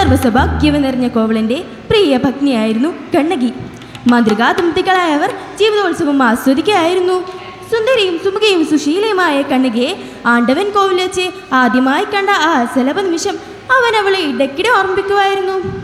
സർവ്വസൗഭാഗ്യവും നിറഞ്ഞ കോവളൻ്റെ പ്രിയ ഭഗ്നിയായിരുന്നു കണ്ണകി. മാതൃകാദമ്പതികളായവർ ജീവിതോത്സവം ആസ്വദിക്കുകയായിരുന്നു. സുന്ദരിയും സുമുഖയും സുശീലയുമായ കണ്ണകിയെ ആണ്ടവൻ കോവിൽ വെച്ച് ആദ്യമായി കണ്ട ആ സലഭ നിമിഷം അവൻ അവളെ ഇടയ്ക്കിടെ ഓർമ്മിപ്പിക്കുമായിരുന്നു.